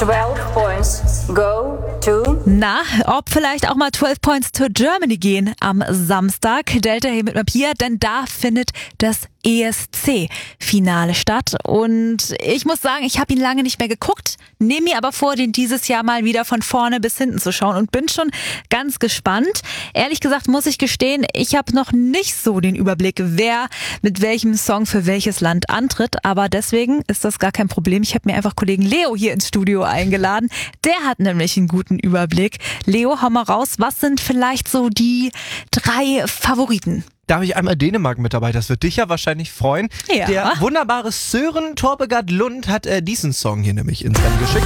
12 points go to... Na, ob vielleicht auch mal 12 Points to Germany gehen am Samstag. Delta hier mit Papier, denn da findet das ESC-Finale statt. Und ich muss sagen, ich habe ihn lange nicht mehr geguckt, nehme mir aber vor, den dieses Jahr mal wieder von vorne bis hinten zu schauen und bin schon ganz gespannt. Ehrlich gesagt muss ich gestehen, ich habe noch nicht so den Überblick, wer mit welchem Song für welches Land antritt. Aber deswegen ist das gar kein Problem. Ich habe mir einfach Kollegen Leo hier ins Studio eingeladen. Der hat nämlich einen guten Überblick. Leo, hau mal raus, was sind vielleicht so die 3 Favoriten? Da habe ich einmal Dänemark mit dabei, das wird dich ja wahrscheinlich freuen. Ja. Der wunderbare Søren Torpegaard Lund hat diesen Song hier nämlich ins Rennen geschickt.